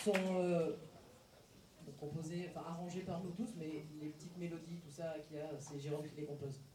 sont composées, enfin arrangées par nous tous, mais les petites mélodies, tout ça qu'il y a, c'est Jérôme qui les compose.